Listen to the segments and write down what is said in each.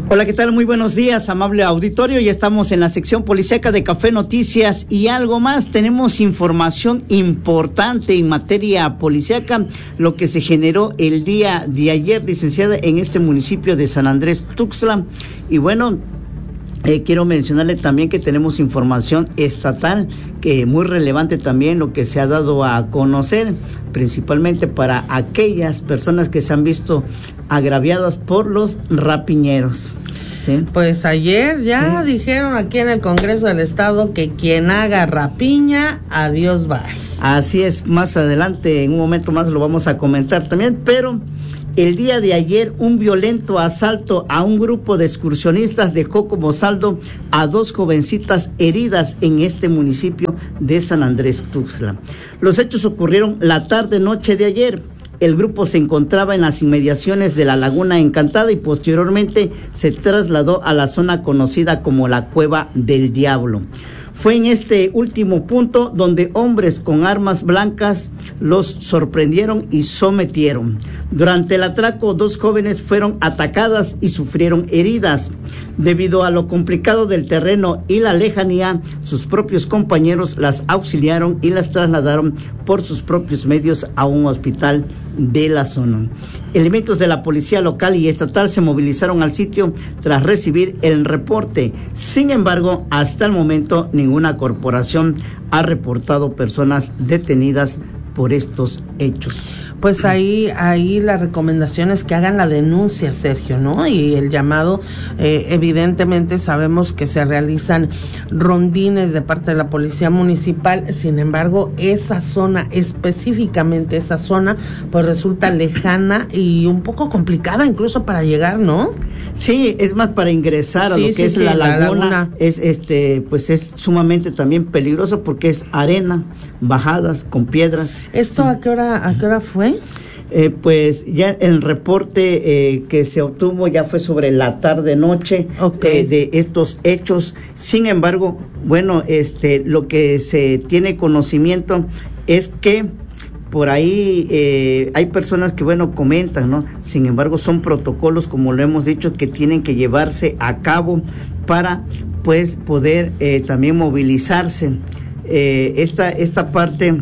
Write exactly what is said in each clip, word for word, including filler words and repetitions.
Hola, ¿qué tal? Muy buenos días, amable auditorio. Ya estamos en la sección policíaca de Café Noticias y algo más. Tenemos información importante en materia policíaca, lo que se generó el día de ayer, licenciada, en este municipio de San Andrés Tuxtla. Y bueno, Eh, quiero mencionarle también que tenemos información estatal, que muy relevante también lo que se ha dado a conocer, principalmente para aquellas personas que se han visto agraviadas por los rapiñeros. ¿Sí? Pues ayer ya sí. dijeron aquí en el Congreso del Estado que quien haga rapiña, adiós bye. Así es, más adelante, en un momento más lo vamos a comentar también, pero el día de ayer, un violento asalto a un grupo de excursionistas dejó como saldo a dos jovencitas heridas en este municipio de San Andrés Tuxtla. Los hechos ocurrieron la tarde-noche de ayer. El grupo se encontraba en las inmediaciones de la Laguna Encantada y posteriormente se trasladó a la zona conocida como la Cueva del Diablo. Fue en este último punto donde hombres con armas blancas los sorprendieron y sometieron. Durante el atraco, dos jóvenes fueron atacadas y sufrieron heridas. Debido a lo complicado del terreno y la lejanía, sus propios compañeros las auxiliaron y las trasladaron por sus propios medios a un hospital de la zona. Elementos de la policía local y estatal se movilizaron al sitio tras recibir el reporte. Sin embargo, hasta el momento ninguna corporación ha reportado personas detenidas por estos hechos. Pues ahí, ahí la recomendación es que hagan la denuncia, Sergio, ¿no? Y el llamado, eh, evidentemente sabemos que se realizan rondines de parte de la policía municipal, sin embargo, esa zona, específicamente esa zona, pues resulta lejana y un poco complicada incluso para llegar, ¿no? Sí, es más, para ingresar a sí, lo que sí, es sí, la, laguna, la laguna, es este, pues es sumamente también peligroso porque es arena, bajadas con piedras. ¿Esto sí. a qué hora, a qué hora fue? Eh, pues ya el reporte eh, que se obtuvo ya fue sobre la tarde-noche okay. eh, de estos hechos. Sin embargo, bueno, este, lo que se tiene conocimiento es que por ahí eh, hay personas que, bueno, comentan, ¿no? Sin embargo, son protocolos, como lo hemos dicho, que tienen que llevarse a cabo para, pues, poder eh, también movilizarse. Eh, esta, esta parte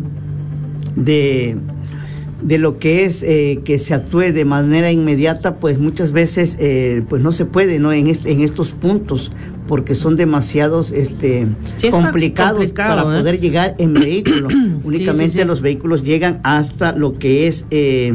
de... de lo que es eh, que se actúe de manera inmediata, pues muchas veces eh, pues no se puede, no en este, en estos puntos, porque son demasiados este sí, complicados para ¿eh? poder llegar en vehículo. Únicamente sí, sí, sí. los vehículos llegan hasta lo que es eh,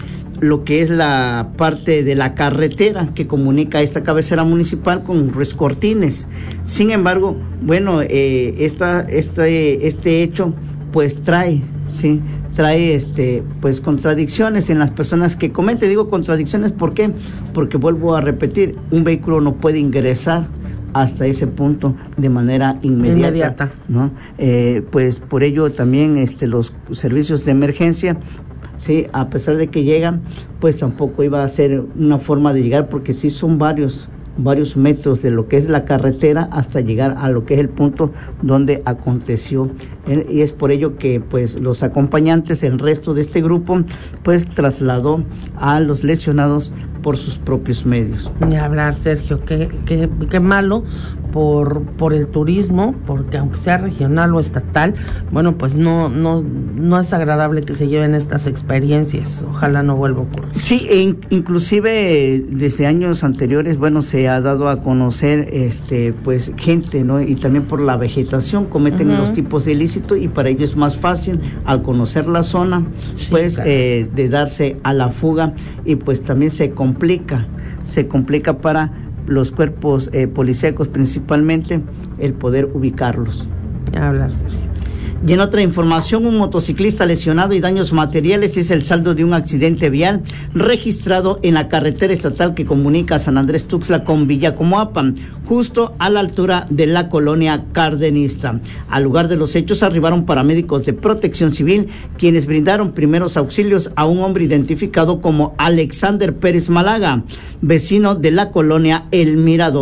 lo que es la parte de la carretera que comunica esta cabecera municipal con Ruiz Cortines. Sin embargo, bueno, eh, esta, este, este hecho pues trae, sí, trae este pues contradicciones en las personas que cometen. Digo contradicciones, ¿por qué? Porque vuelvo a repetir, un vehículo no puede ingresar hasta ese punto de manera inmediata, inmediata. ¿no? Eh, pues por ello también este los servicios de emergencia, sí, a pesar de que llegan, pues tampoco iba a ser una forma de llegar, porque sí son varios varios metros de lo que es la carretera hasta llegar a lo que es el punto donde aconteció, eh, y es por ello que pues los acompañantes, el resto de este grupo, pues trasladó a los lesionados por sus propios medios. Ni hablar, Sergio, qué, qué, qué malo por por el turismo, porque aunque sea regional o estatal, bueno, pues no no no es agradable que se lleven estas experiencias. Ojalá no vuelva a ocurrir. Sí, e in, inclusive desde años anteriores, bueno, se ha dado a conocer este pues gente, ¿no? Y también por la vegetación cometen uh-huh. los tipos de ilícito, y para ello es más fácil, al conocer la zona, sí, pues claro. eh, de darse a la fuga, y pues también se complica, se complica para los cuerpos eh, policíacos principalmente el poder ubicarlos. Ya hablar, Sergio. Y en otra información, un motociclista lesionado y daños materiales es el saldo de un accidente vial registrado en la carretera estatal que comunica a San Andrés Tuxtla con Villacomoapan, justo a la altura de la colonia Cardenista. Al lugar de los hechos arribaron paramédicos de Protección Civil, quienes brindaron primeros auxilios a un hombre identificado como Alexander Pérez Malaga, vecino de la colonia El Mirador.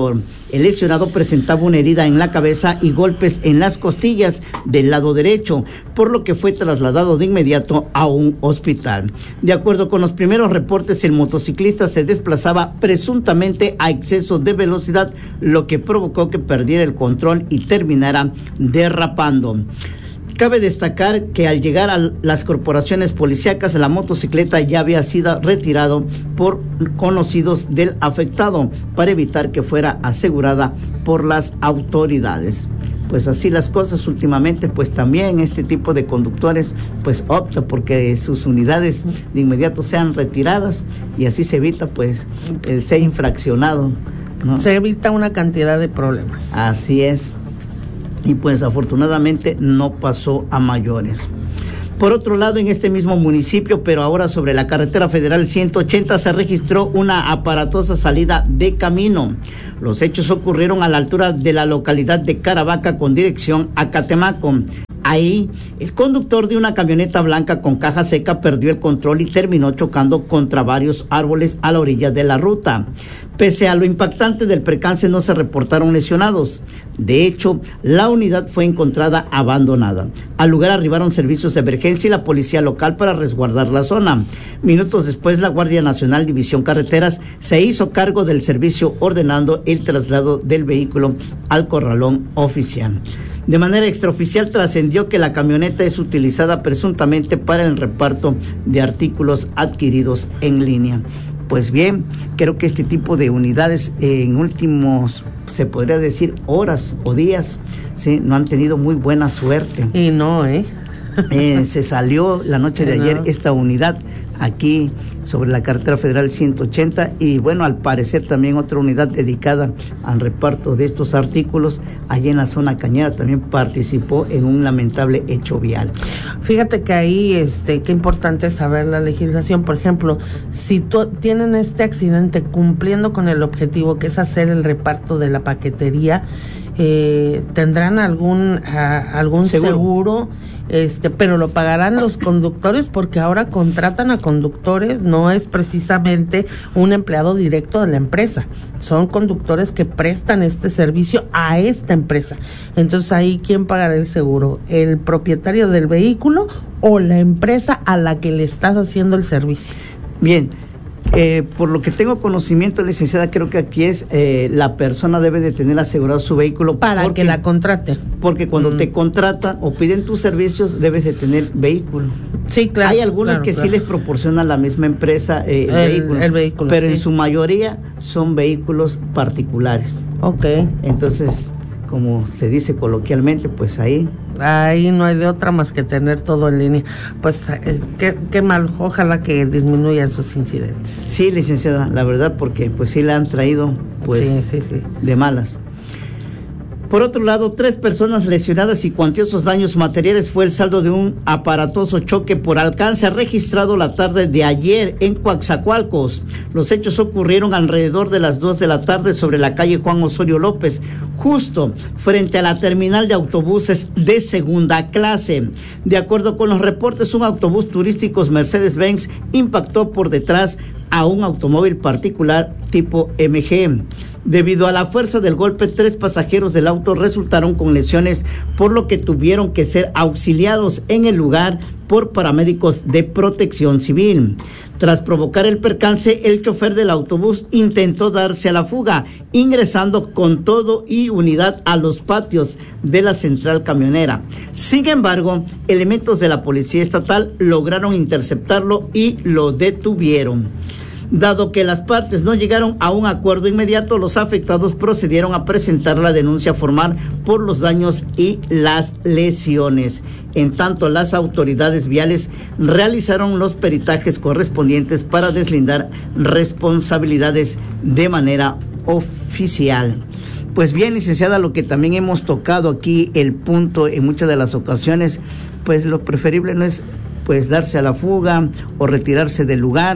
El lesionado presentaba una herida en la cabeza y golpes en las costillas del lado derecho, por lo que fue trasladado de inmediato a un hospital. De acuerdo con los primeros reportes, el motociclista se desplazaba presuntamente a exceso de velocidad, lo que provocó que perdiera el control y terminara derrapando. Cabe destacar que al llegar a las corporaciones policíacas, la motocicleta ya había sido retirado por conocidos del afectado para evitar que fuera asegurada por las autoridades. Pues así las cosas últimamente, pues también este tipo de conductores pues opta porque sus unidades de inmediato sean retiradas y así se evita pues el ser infraccionado, ¿no? Se evita una cantidad de problemas. Así es. Y pues afortunadamente no pasó a mayores. Por otro lado, en este mismo municipio, pero ahora sobre la carretera federal ciento ochenta, se registró una aparatosa salida de camino. Los hechos ocurrieron a la altura de la localidad de Caravaca con dirección a Catemaco. Ahí, el conductor de una camioneta blanca con caja seca perdió el control y terminó chocando contra varios árboles a la orilla de la ruta. Pese a lo impactante del percance, no se reportaron lesionados. De hecho, la unidad fue encontrada abandonada. Al lugar arribaron servicios de emergencia y la policía local para resguardar la zona. Minutos después, la Guardia Nacional División Carreteras se hizo cargo del servicio, ordenando el traslado del vehículo al corralón oficial. De manera extraoficial trascendió que la camioneta es utilizada presuntamente para el reparto de artículos adquiridos en línea. Pues bien, creo que este tipo de unidades eh, en últimos, se podría decir, horas o días, ¿sí?, no han tenido muy buena suerte. Y no, ¿eh? eh se salió la noche de ayer esta unidad aquí sobre la carretera federal ciento ochenta y bueno, al parecer también otra unidad dedicada al reparto de estos artículos allí en la zona cañera también participó en un lamentable hecho vial. Fíjate que ahí, este, qué importante es saber la legislación. Por ejemplo, si tú, tienen este accidente cumpliendo con el objetivo que es hacer el reparto de la paquetería, eh, tendrán algún a, algún seguro, seguro este, pero lo pagarán los conductores porque ahora contratan a conductores, no es precisamente un empleado directo de la empresa, son conductores que prestan este servicio a esta empresa. Entonces ahí, ¿quién pagará el seguro? ¿El propietario del vehículo o la empresa a la que le estás haciendo el servicio? Bien. Eh, por lo que tengo conocimiento, licenciada, creo que aquí es eh, la persona debe de tener asegurado su vehículo para porque, que la contrate. Porque cuando mm. te contratan o piden tus servicios debes de tener vehículo. Sí, claro. Hay algunos claro, que claro. sí les proporciona la misma empresa eh, el, el vehículo, el vehículo, pero sí. en su mayoría son vehículos particulares. Okay. Entonces, como se dice coloquialmente, pues ahí ahí no hay de otra más que tener todo en línea. Pues eh, qué, qué mal, ojalá que disminuyan sus incidentes. Sí, licenciada, la verdad, porque pues sí la han traído pues sí, sí, sí. de malas. Por otro lado, tres personas lesionadas y cuantiosos daños materiales fue el saldo de un aparatoso choque por alcance registrado la tarde de ayer en Coatzacoalcos. Los hechos ocurrieron alrededor de las dos de la tarde sobre la calle Juan Osorio López, justo frente a la terminal de autobuses de segunda clase. De acuerdo con los reportes, un autobús turístico Mercedes-Benz impactó por detrás a un automóvil particular tipo M G. Debido a la fuerza del golpe, tres pasajeros del auto resultaron con lesiones, por lo que tuvieron que ser auxiliados en el lugar por paramédicos de Protección Civil. Tras provocar el percance, el chofer del autobús intentó darse a la fuga, ingresando con todo y unidad a los patios de la central camionera. Sin embargo, elementos de la Policía Estatal lograron interceptarlo y lo detuvieron. Dado que las partes no llegaron a un acuerdo inmediato, los afectados procedieron a presentar la denuncia formal por los daños y las lesiones. En tanto, las autoridades viales realizaron los peritajes correspondientes para deslindar responsabilidades de manera oficial. Pues bien, licenciada, lo que también hemos tocado aquí, el punto en muchas de las ocasiones, pues lo preferible no es pues darse a la fuga o retirarse del lugar.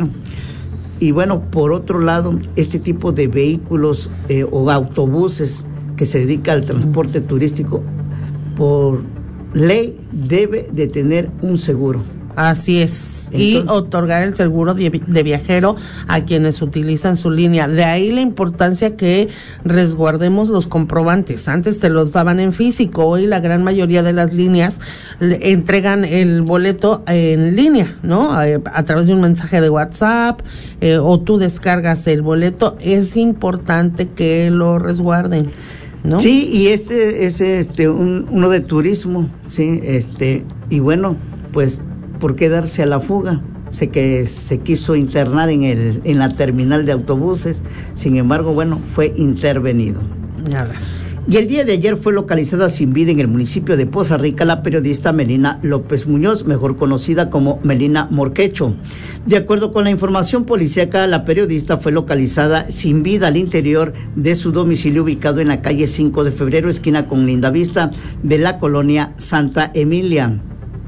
Y bueno, por otro lado, este tipo de vehículos eh, o autobuses que se dedica al transporte turístico, por ley debe de tener un seguro. Así es. Entonces, y otorgar el seguro de, de viajero a quienes utilizan su línea. De ahí la importancia que resguardemos los comprobantes. Antes te los daban en físico, hoy la gran mayoría de las líneas entregan el boleto en línea, ¿no? A, a través de un mensaje de WhatsApp, eh, o tú descargas el boleto. Es importante que lo resguarden, ¿no? Sí, y este es este un, uno de turismo, sí, este, y bueno, pues ¿por qué darse a la fuga? Sé que se quiso internar en el en la terminal de autobuses, sin embargo, bueno, fue intervenido. Ya ves. Y el día de ayer fue localizada sin vida en el municipio de Poza Rica la periodista Melina López Muñoz, mejor conocida como Melina Morquecho. De acuerdo con la información policíaca, la periodista fue localizada sin vida al interior de su domicilio ubicado en la calle cinco de febrero, esquina con Lindavista, de la colonia Santa Emilia.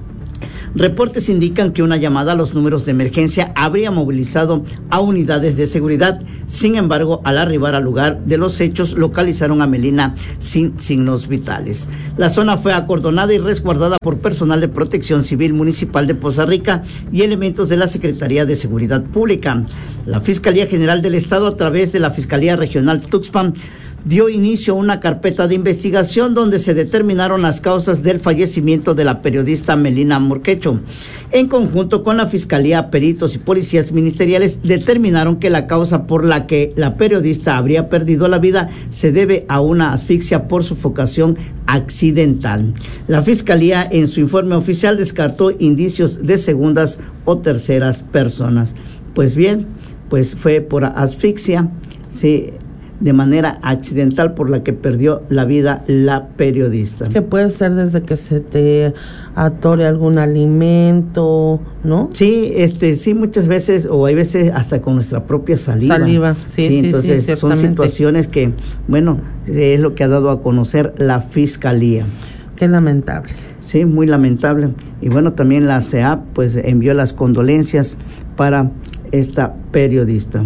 Reportes indican que una llamada a los números de emergencia habría movilizado a unidades de seguridad. Sin embargo, al arribar al lugar de los hechos, localizaron a Melina sin signos vitales. La zona fue acordonada y resguardada por personal de Protección Civil Municipal de Poza Rica y elementos de la Secretaría de Seguridad Pública. La Fiscalía General del Estado, a través de la Fiscalía Regional Tuxpan, dio inicio a una carpeta de investigación donde se determinaron las causas del fallecimiento de la periodista Melina Morquecho. En conjunto con la Fiscalía, peritos y policías ministeriales determinaron que la causa por la que la periodista habría perdido la vida se debe a una asfixia por sofocación accidental. La Fiscalía, en su informe oficial, descartó indicios de segundas o terceras personas. Pues bien, pues fue por asfixia, sí, de manera accidental por la que perdió la vida la periodista. Que puede ser desde que se te atore algún alimento, ¿no? Sí, este, sí, muchas veces, o hay veces hasta con nuestra propia saliva. Saliva, sí, sí, sí. Entonces sí, son situaciones que, bueno, es lo que ha dado a conocer la Fiscalía. Qué lamentable. Sí, muy lamentable. Y bueno, también la C E A P pues envió las condolencias para esta periodista.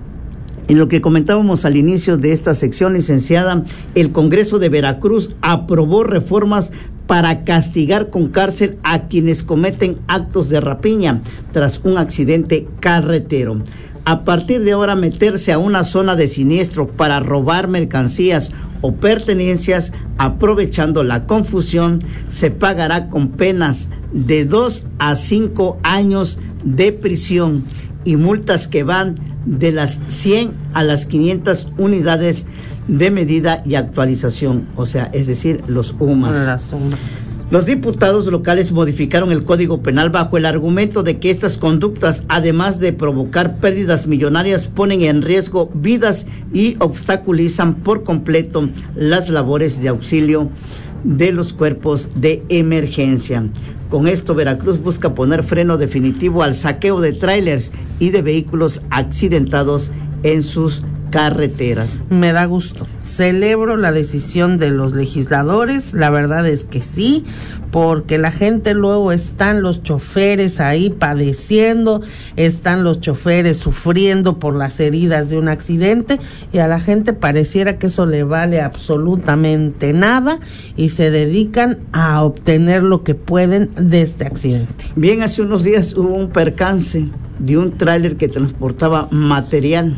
En lo que comentábamos al inicio de esta sección, licenciada, el Congreso de Veracruz aprobó reformas para castigar con cárcel a quienes cometen actos de rapiña tras un accidente carretero. A partir de ahora, meterse a una zona de siniestro para robar mercancías o pertenencias, aprovechando la confusión, se pagará con penas de dos a cinco años de prisión y multas que van de las cien a las quinientas unidades de medida y actualización, o sea, es decir, los U M A S. Las U M A S. Los diputados locales modificaron el Código Penal bajo el argumento de que estas conductas, además de provocar pérdidas millonarias, ponen en riesgo vidas y obstaculizan por completo las labores de auxilio de los cuerpos de emergencia. Con esto, Veracruz busca poner freno definitivo al saqueo de tráilers y de vehículos accidentados en sus carreteras. Me da gusto. Celebro la decisión de los legisladores, la verdad es que sí, porque la gente luego están los choferes ahí padeciendo, están los choferes sufriendo por las heridas de un accidente y a la gente pareciera que eso le vale absolutamente nada y se dedican a obtener lo que pueden de este accidente. Bien, hace unos días hubo un percance de un tráiler que transportaba material,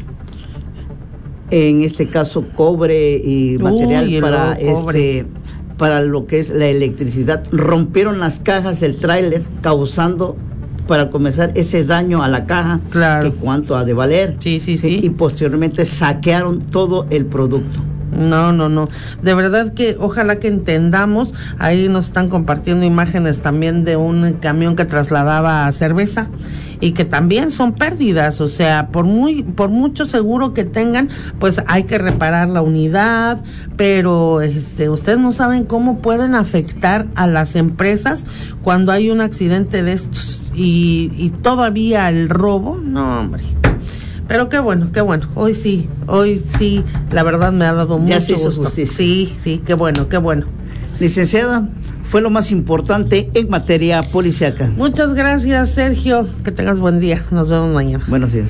en este caso cobre y material Uy, para este para lo que es la electricidad. Rompieron las cajas del tráiler, causando para comenzar ese daño a la caja. Claro. Que cuánto ha de valer. Sí, sí, sí, sí. Y posteriormente saquearon todo el producto. No, no, no. De verdad que ojalá que entendamos. Ahí nos están compartiendo imágenes también de un camión que trasladaba cerveza y que también son pérdidas. O sea, por muy, por mucho seguro que tengan, pues hay que reparar la unidad. Pero, este, ustedes no saben cómo pueden afectar a las empresas cuando hay un accidente de estos y, y todavía el robo. No, hombre. Pero qué bueno, qué bueno. Hoy sí, hoy sí, la verdad me ha dado mucho gusto. Justicia. Sí, sí, qué bueno, qué bueno. Licenciada, fue lo más importante en materia policiaca. Muchas gracias, Sergio. Que tengas buen día. Nos vemos mañana. Buenos días.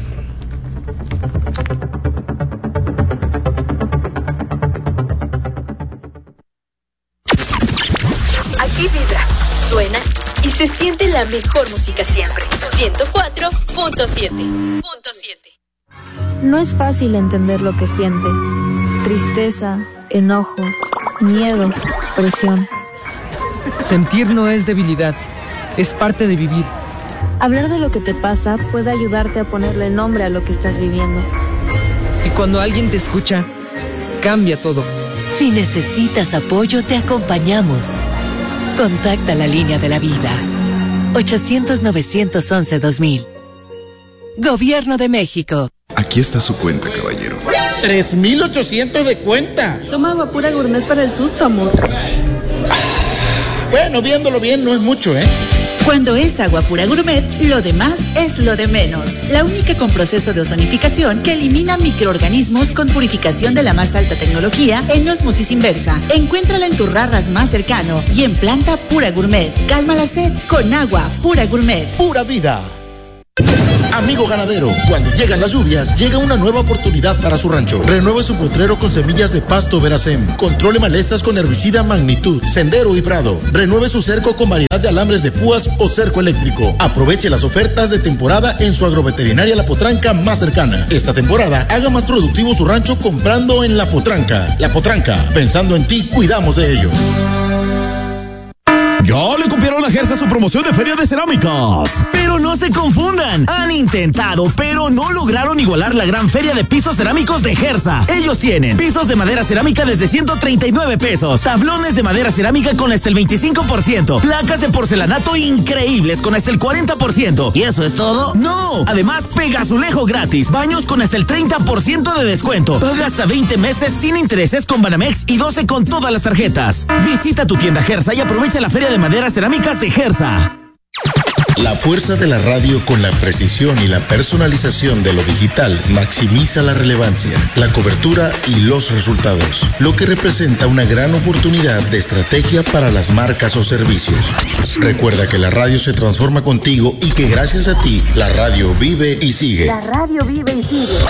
Aquí vibra, suena y se siente. Siente la mejor música siempre. ciento cuatro punto siete. No es fácil entender lo que sientes. Tristeza, enojo, miedo, presión. Sentir no es debilidad, es parte de vivir. Hablar de lo que te pasa puede ayudarte a ponerle nombre a lo que estás viviendo. Y cuando alguien te escucha, cambia todo. Si necesitas apoyo, te acompañamos. Contacta la línea de la vida. ochocientos, novecientos once, dos mil. Gobierno de México. Aquí está su cuenta, caballero. tres mil ochocientos de cuenta. Toma agua pura gourmet para el susto, amor. Bueno, viéndolo bien, no es mucho, ¿eh? Cuando es agua pura gourmet, lo demás es lo de menos. La única con proceso de ozonificación que elimina microorganismos con purificación de la más alta tecnología en ósmosis inversa. Encuéntrala en tu Rarras más cercano y en planta Pura Gourmet. Calma la sed con agua Pura Gourmet. Pura vida. Amigo ganadero, cuando llegan las lluvias, llega una nueva oportunidad para su rancho. Renueve su potrero con semillas de pasto Veracem. Controle malezas con herbicida Magnitud, Sendero y Prado. Renueve su cerco con variedad de alambres de púas o cerco eléctrico. Aproveche las ofertas de temporada en su agroveterinaria La Potranca más cercana. Esta temporada, haga más productivo su rancho comprando en La Potranca. La Potranca, pensando en ti, cuidamos de ellos. Ya le copiaron a Gersa su promoción de Feria de Cerámicas. Pero no se confundan. Han intentado, pero no lograron igualar la gran feria de pisos cerámicos de Gersa. Ellos tienen pisos de madera cerámica desde ciento treinta y nueve pesos. Tablones de madera cerámica con hasta el veinticinco por ciento. Placas de porcelanato increíbles con hasta el cuarenta por ciento. ¿Y eso es todo? ¡No! Además, pega azulejo gratis. Baños con hasta el treinta por ciento de descuento. Paga hasta veinte meses sin intereses con Banamex y doce con todas las tarjetas. Visita tu tienda Gersa y aprovecha la feria de maderas cerámicas de Gersa. La fuerza de la radio con la precisión y la personalización de lo digital maximiza la relevancia, la cobertura y los resultados, lo que representa una gran oportunidad de estrategia para las marcas o servicios. Recuerda que la radio se transforma contigo y que gracias a ti, la radio vive y sigue. La radio vive y sigue.